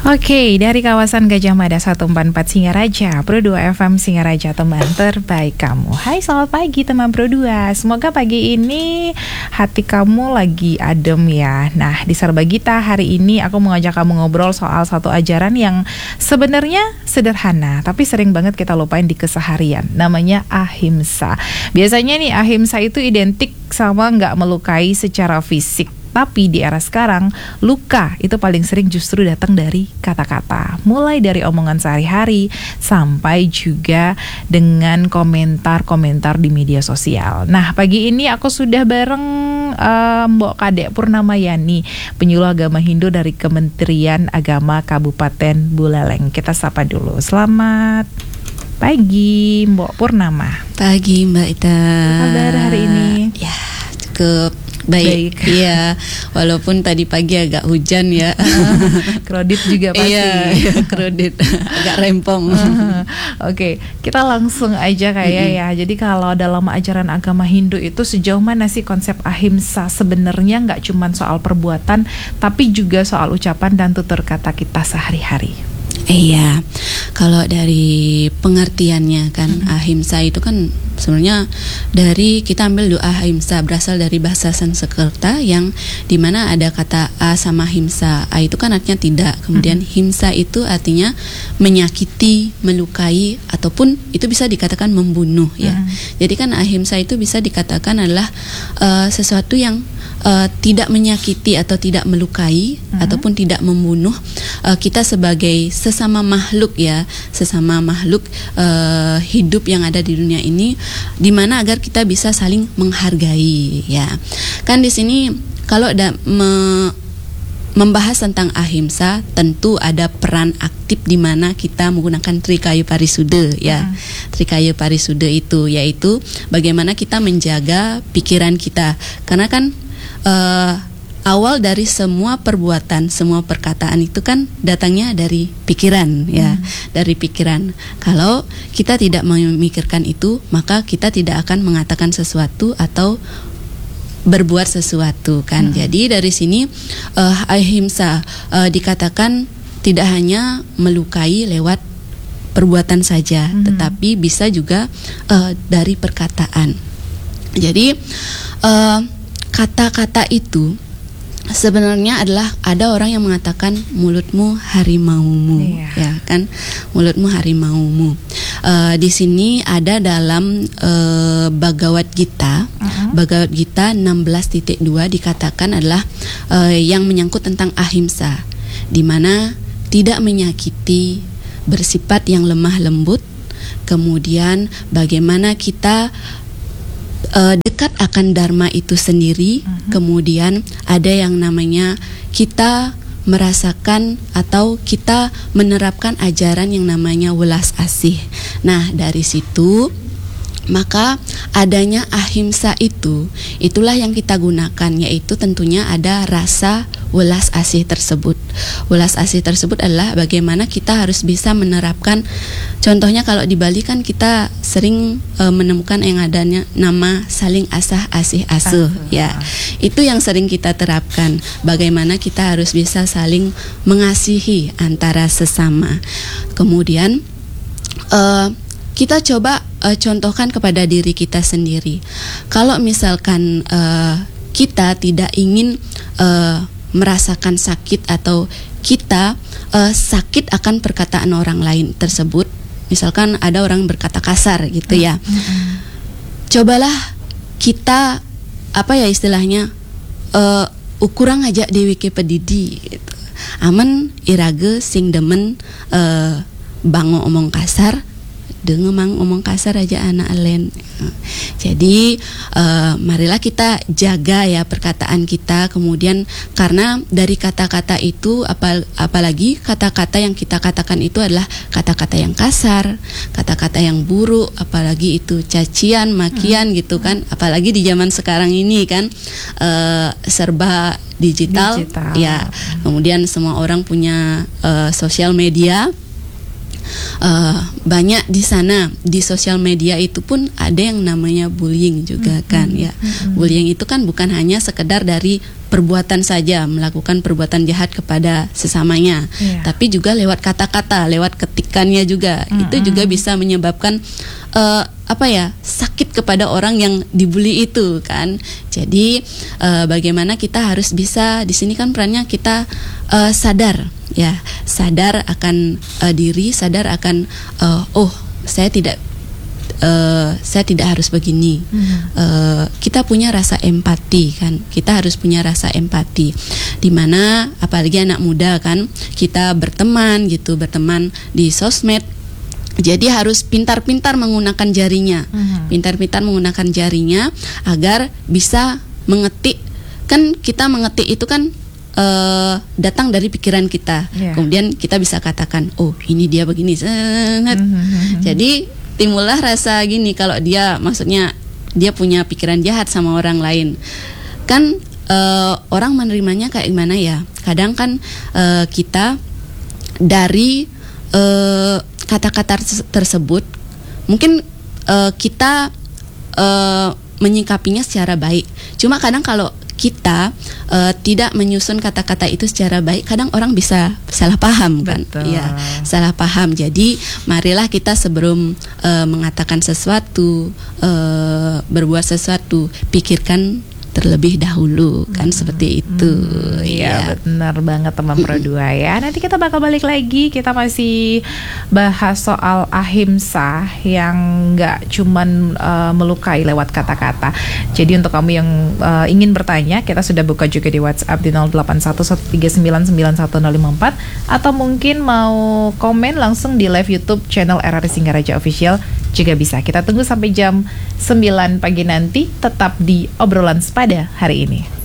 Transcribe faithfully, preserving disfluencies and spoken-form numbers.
Oke, dari kawasan Gajah Mada seratus empat puluh empat Singaraja, Pro dua F M Singaraja, teman terbaik kamu. Hai, selamat pagi teman Pro dua. Semoga pagi ini hati kamu lagi adem ya. Nah, di Sarbagita hari ini aku mau ngajak kamu ngobrol soal satu ajaran yang sebenarnya sederhana, tapi sering banget kita lupain di keseharian. Namanya ahimsa. Biasanya nih ahimsa itu identik sama nggak melukai secara fisik. Tapi di era sekarang, luka itu paling sering justru datang dari kata-kata. Mulai dari omongan sehari-hari, sampai juga dengan komentar-komentar di media sosial. Nah, pagi ini aku sudah bareng uh, Mbok Kadek Purnamayani, penyuluh agama Hindu dari Kementerian Agama Kabupaten Buleleng. Kita sapa dulu. Selamat pagi, Mbok Purnama. Pagi, Mbak Ita. Apa kabar hari ini? Ya, cukup baik. Iya, walaupun tadi pagi agak hujan ya. Kredit juga pasti. Iya, kredit agak rempong. Oke, okay, kita langsung aja kayak mm-hmm. ya. Jadi kalau dalam ajaran agama Hindu itu sejauh mana sih konsep ahimsa sebenarnya nggak cuma soal perbuatan, tapi juga soal ucapan dan tutur kata kita sehari-hari. Iya, kalau dari pengertiannya kan mm-hmm. ahimsa itu kan sebenarnya dari kita ambil doa ahimsa berasal dari bahasa Sanskerta yang dimana ada kata a sama himsa. A itu kan artinya tidak, kemudian mm-hmm. himsa itu artinya menyakiti, melukai ataupun itu bisa dikatakan membunuh ya. Mm-hmm. Jadi kan ahimsa itu bisa dikatakan adalah uh, sesuatu yang Uh, tidak menyakiti atau tidak melukai uh-huh. ataupun tidak membunuh uh, kita sebagai sesama makhluk ya, sesama makhluk uh, hidup yang ada di dunia ini, di mana agar kita bisa saling menghargai ya. Kan di sini kalau ada me- membahas tentang ahimsa tentu ada peran aktif di mana kita menggunakan Trikaya Parisuda ya. Hmm. Trikaya Parisuda itu yaitu bagaimana kita menjaga pikiran kita, karena kan Uh, awal dari semua perbuatan, semua perkataan itu kan datangnya dari pikiran ya, hmm. dari pikiran. Kalau kita tidak memikirkan itu, maka kita tidak akan mengatakan sesuatu atau berbuat sesuatu kan. Hmm. Jadi dari sini uh, ahimsa uh, dikatakan tidak hanya melukai lewat perbuatan saja, hmm. tetapi bisa juga uh, dari perkataan. Jadi uh, kata-kata itu sebenarnya adalah ada orang yang mengatakan mulutmu harimaumu, iya. ya kan, mulutmu harimaumu. Uh, di sini ada dalam uh, Bhagavad Gita, uh-huh. Bhagavad Gita enam belas titik dua dikatakan adalah uh, yang menyangkut tentang ahimsa, di mana tidak menyakiti, bersifat yang lemah lembut, kemudian bagaimana kita Uh, dekat akan dharma itu sendiri, uh-huh. kemudian ada yang namanya kita merasakan atau kita menerapkan ajaran yang namanya welas asih. Nah, dari situ maka adanya ahimsa itu, itulah yang kita gunakan, yaitu tentunya ada rasa welas asih tersebut. Welas asih tersebut adalah bagaimana kita harus bisa menerapkan. Contohnya kalau di Bali kan kita sering e, menemukan yang adanya nama saling asah asih asuh ya. Itu yang sering kita terapkan. Bagaimana kita harus bisa saling mengasihi antara sesama. Kemudian e, kita coba uh, contohkan kepada diri kita sendiri. Kalau misalkan uh, kita tidak ingin uh, merasakan sakit atau kita uh, sakit akan perkataan orang lain tersebut, misalkan ada orang berkata kasar gitu ya, mm-hmm. cobalah kita apa ya istilahnya uh, ukurang aja di Wikipedia gitu. Aman irage sing demen uh, bango omong kasar, dengan mang omong kasar aja anak alen. Jadi uh, marilah kita jaga ya perkataan kita. Kemudian karena dari kata-kata itu apal, apalagi kata-kata yang kita katakan itu adalah kata-kata yang kasar, kata-kata yang buruk, apalagi itu cacian, makian hmm. gitu kan. Apalagi di zaman sekarang ini kan uh, serba digital, digital ya. Kemudian semua orang punya uh, sosial media. uh, banyak di sana di sosial media itu pun ada yang namanya bullying juga mm-hmm. kan ya. Mm-hmm. Bullying itu kan bukan hanya sekedar dari perbuatan saja, melakukan perbuatan jahat kepada sesamanya, yeah. tapi juga lewat kata-kata, lewat ketikannya juga, mm-hmm. itu juga bisa menyebabkan uh, apa ya, sakit kepada orang yang dibully itu kan. Jadi uh, bagaimana kita harus bisa, di sini kan perannya kita uh, sadar ya, sadar akan uh, diri, sadar akan uh, oh saya tidak Uh, saya tidak harus begini. Mm-hmm. uh, Kita punya rasa empati kan. Kita harus punya rasa empati. Dimana apalagi anak muda kan, kita berteman gitu, berteman di sosmed. Jadi harus pintar-pintar menggunakan jarinya. Mm-hmm. Pintar-pintar menggunakan jarinya agar bisa mengetik. Kan kita mengetik itu kan uh, datang dari pikiran kita. Yeah. Kemudian kita bisa katakan, oh ini dia begini. Mm-hmm. Jadi timbullah rasa gini, kalau dia maksudnya dia punya pikiran jahat sama orang lain kan, uh, orang menerimanya kayak gimana ya. Kadang kan uh, kita dari uh, kata-kata tersebut mungkin uh, kita uh, menyikapinya secara baik, cuma kadang kalau kita uh, tidak menyusun kata-kata itu secara baik, kadang orang bisa salah paham kan. Iya, salah paham. Jadi marilah kita sebelum uh, mengatakan sesuatu, uh, berbuat sesuatu, pikirkan terlebih dahulu kan, hmm. seperti itu. Hmm, iya, ya. Benar banget teman Pro dua ya. Nanti kita bakal balik lagi, kita masih bahas soal ahimsa yang nggak cuman uh, melukai lewat kata-kata. Jadi untuk kamu yang uh, ingin bertanya, kita sudah buka juga di WhatsApp di nol delapan satu satu tiga sembilan sembilan satu nol lima empat, atau mungkin mau komen langsung di live YouTube channel R R I Singaraja Official juga bisa. Kita tunggu sampai jam sembilan pagi nanti, tetap di obrolan pada hari ini.